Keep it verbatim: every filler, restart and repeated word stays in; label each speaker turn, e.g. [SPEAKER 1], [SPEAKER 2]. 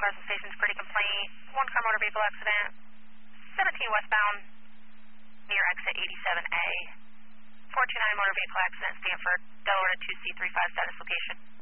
[SPEAKER 1] Carson Station's pretty complete. One car motor vehicle accident. seventeen westbound near exit eighty-seven A. four two nine motor vehicle accident, Stanford, Delaware two C three five status location.